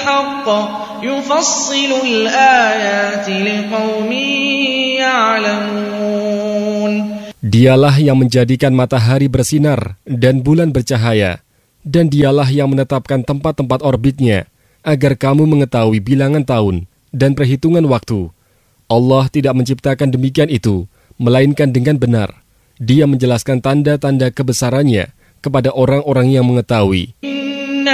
الحق يفصل الآيات لقوم يعلمون. Dialah yang menjadikan matahari bersinar dan bulan bercahaya, dan dialah yang menetapkan tempat-tempat orbitnya, agar kamu mengetahui bilangan tahun dan perhitungan waktu. Allah tidak menciptakan demikian itu, melainkan dengan benar. Dia menjelaskan tanda-tanda kebesarannya kepada orang-orang yang mengetahui.